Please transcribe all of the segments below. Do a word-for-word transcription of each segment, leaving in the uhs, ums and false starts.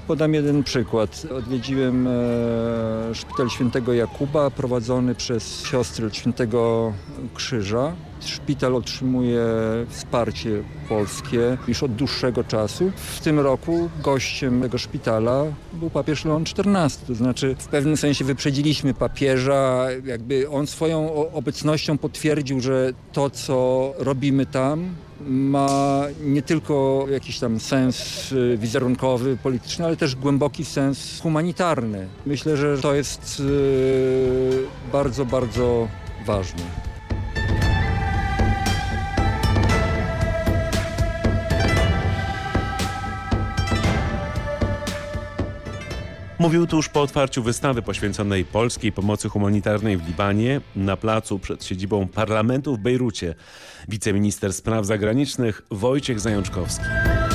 Podam jeden przykład. Odwiedziłem e, szpital Świętego Jakuba prowadzony przez siostry Świętego Krzyża. Szpital otrzymuje wsparcie polskie już od dłuższego czasu. W tym roku gościem tego szpitala był papież Leon czternasty. To znaczy w pewnym sensie wyprzedziliśmy papieża. Jakby on swoją obecnością potwierdził, że to, co robimy tam, ma nie tylko jakiś tam sens wizerunkowy, polityczny, ale też głęboki sens humanitarny. Myślę, że to jest bardzo, bardzo ważne. Mówił tuż po otwarciu wystawy poświęconej polskiej pomocy humanitarnej w Libanie na placu przed siedzibą parlamentu w Bejrucie wiceminister spraw zagranicznych Wojciech Zajączkowski.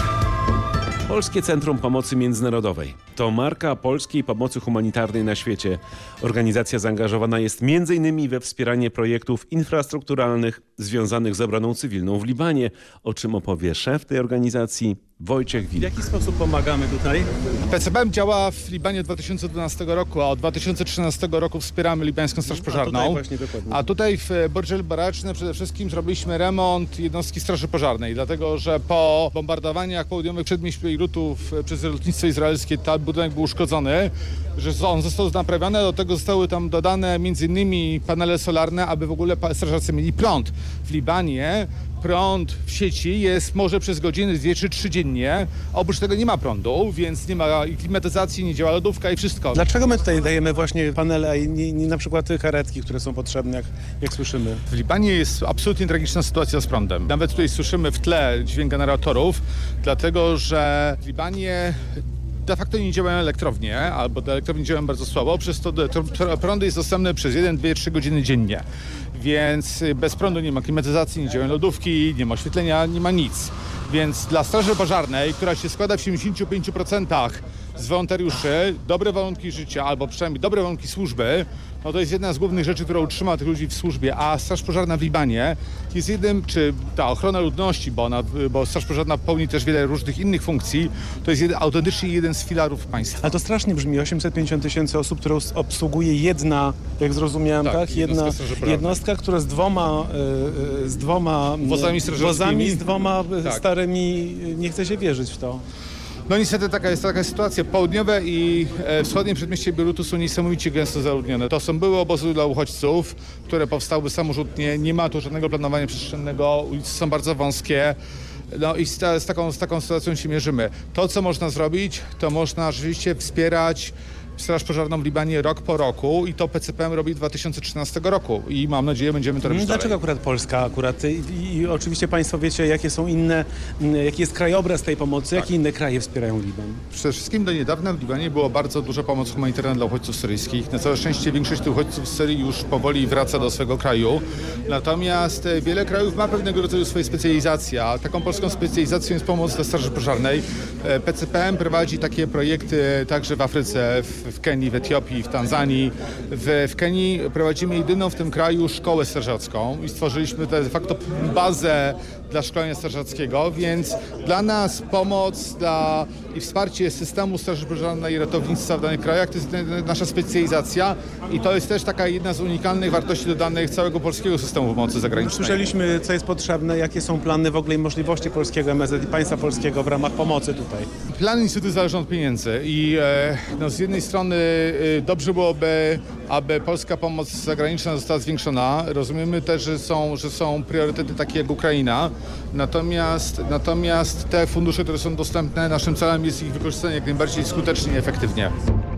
Polskie Centrum Pomocy Międzynarodowej to marka polskiej pomocy humanitarnej na świecie. Organizacja zaangażowana jest między innymi we wspieranie projektów infrastrukturalnych związanych z obroną cywilną w Libanie, o czym opowie szef tej organizacji Wojciech W Wilk. jaki sposób pomagamy tutaj? P C P M działa w Libanie od dwa tysiące dwunastego roku, a od dwa tysiące trzynastego roku wspieramy libańską Straż Pożarną. A tutaj właśnie dokładnie. A tutaj w Bordż El Baraczne przede wszystkim zrobiliśmy remont jednostki Straży Pożarnej, dlatego że po bombardowaniach południowych przedmieść Bejrutu przez lotnictwo izraelskie ten budynek był uszkodzony, że on został naprawiony, do tego zostały tam dodane między innymi panele solarne, aby w ogóle strażacy mieli prąd. W Libanie prąd w sieci jest może przez godziny dwie czy trzy dziennie. Oprócz tego nie ma prądu, więc nie ma i klimatyzacji, nie działa lodówka i wszystko. Dlaczego my tutaj dajemy właśnie panele, a nie, nie na przykład te karetki, które są potrzebne, jak, jak słyszymy? W Libanie jest absolutnie tragiczna sytuacja z prądem. Nawet tutaj słyszymy w tle dźwięk generatorów, dlatego że w Libanie de facto nie działają elektrownie, albo te elektrownie działają bardzo słabo, przez to prąd jest dostępny przez jeden, dwie, trzy godziny dziennie. Więc bez prądu nie ma klimatyzacji, nie działają lodówki, nie ma oświetlenia, nie ma nic. Więc dla Straży Pożarnej, która się składa w siedemdziesięciu pięciu procentach z wolontariuszy, dobre warunki życia, albo przynajmniej dobre warunki służby, no to jest jedna z głównych rzeczy, która utrzyma tych ludzi w służbie, a Straż Pożarna w Libanie jest jednym, czy ta ochrona ludności, bo, ona, bo Straż Pożarna pełni też wiele różnych innych funkcji, to jest jeden, autentycznie jeden z filarów państwa. Ale to strasznie brzmi, osiemset pięćdziesiąt tysięcy osób, które obsługuje jedna, jak zrozumiałem, tak, Tak, jedna jednostka Straży Pożarnej. jednostka, która z dwoma, y, z dwoma Wozami strażackimi. wozami, z dwoma Tak. starymi, nie chce się wierzyć w to. No niestety taka jest taka sytuacja. Południowe i e, wschodnie przedmieście Bejrutu są niesamowicie gęsto zaludnione. To są były obozy dla uchodźców, które powstały samorzutnie. Nie ma tu żadnego planowania przestrzennego, ulice są bardzo wąskie. No i z, ta, z, taką, z taką sytuacją się mierzymy. To, co można zrobić, to można rzeczywiście wspierać Straż Pożarną w Libanie rok po roku i to P C P M robi dwa tysiące trzynastego roku i mam nadzieję, będziemy to robić Dlaczego dalej. akurat Polska akurat? I, i oczywiście Państwo wiecie, jakie są inne, jaki jest krajobraz tej pomocy, Tak. jakie inne kraje wspierają Liban? Przede wszystkim do niedawna w Libanie była bardzo duża pomoc humanitarna dla uchodźców syryjskich. Na całe szczęście większość tych uchodźców z Syrii już powoli wraca do swojego kraju. Natomiast e, wiele krajów ma pewnego rodzaju swoje specjalizacje, a taką polską specjalizacją jest pomoc dla Straży Pożarnej. E, P C P M prowadzi takie projekty także w Afryce, w, w Kenii, w Etiopii, w Tanzanii. W, w Kenii prowadzimy jedyną w tym kraju szkołę strażacką i stworzyliśmy de facto bazę dla szkolenia strażackiego, więc dla nas pomoc dla, i wsparcie systemu Straży Pożarnej i ratownictwa w danych krajach to jest nasza specjalizacja i to jest też taka jedna z unikalnych wartości dodanych całego polskiego systemu pomocy zagranicznej. Słyszeliśmy, co jest potrzebne, jakie są plany w ogóle i możliwości polskiego M S Z i państwa polskiego w ramach pomocy tutaj. Plany niestety zależą od pieniędzy i e, no, z jednej strony e, dobrze byłoby, aby polska pomoc zagraniczna została zwiększona. Rozumiemy też, że są, że są priorytety takie jak Ukraina, natomiast, natomiast te fundusze, które są dostępne, naszym celem jest ich wykorzystanie jak najbardziej skutecznie i efektywnie.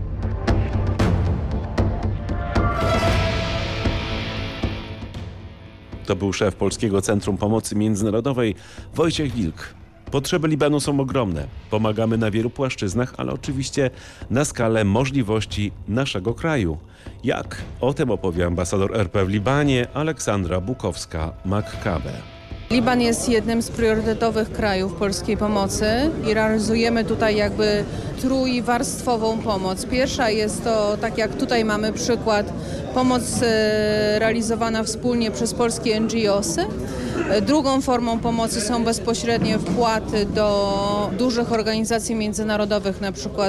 To był szef Polskiego Centrum Pomocy Międzynarodowej Wojciech Wilk. Potrzeby Libanu są ogromne. Pomagamy na wielu płaszczyznach, ale oczywiście na skalę możliwości naszego kraju. Jak? O tym opowie ambasador R P w Libanie Aleksandra Bukowska-Maccabe. Liban jest jednym z priorytetowych krajów polskiej pomocy i realizujemy tutaj jakby trójwarstwową pomoc. Pierwsza jest to, tak jak tutaj mamy przykład, pomoc e, realizowana wspólnie przez polskie N G O sy. Drugą formą pomocy są bezpośrednie wpłaty do dużych organizacji międzynarodowych, na przykład